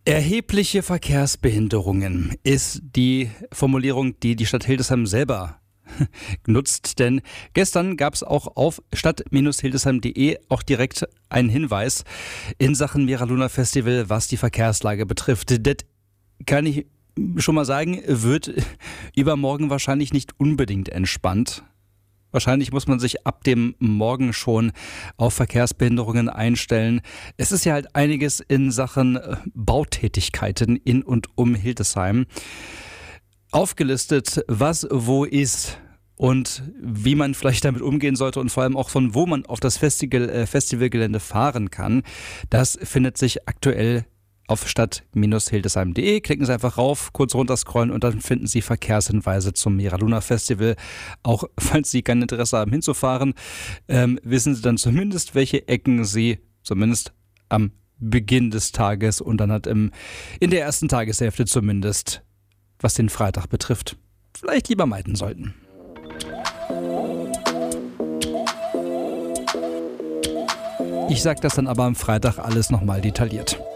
Erhebliche Verkehrsbehinderungen ist die Formulierung, die die Stadt Hildesheim selber genutzt, denn gestern gab es auch auf stadt-hildesheim.de auch direkt einen Hinweis in Sachen Mera Luna Festival, was die Verkehrslage betrifft. Das kann ich schon mal sagen, wird übermorgen wahrscheinlich nicht unbedingt entspannt. Wahrscheinlich muss man sich ab dem Morgen schon auf Verkehrsbehinderungen einstellen. Es ist ja halt einiges in Sachen Bautätigkeiten in und um Hildesheim aufgelistet, was wo ist und wie man vielleicht damit umgehen sollte und vor allem auch von wo man auf das Festivalgelände fahren kann. Das findet sich aktuell auf stadt-hildesheim.de. Klicken Sie einfach rauf, kurz runterscrollen und dann finden Sie Verkehrshinweise zum Mera Luna Festival. Auch falls Sie kein Interesse haben hinzufahren, wissen Sie dann zumindest, welche Ecken Sie zumindest am Beginn des Tages und dann in der ersten Tageshälfte zumindest, was den Freitag betrifft, vielleicht lieber meiden sollten. Ich sage das dann aber am Freitag alles nochmal detailliert.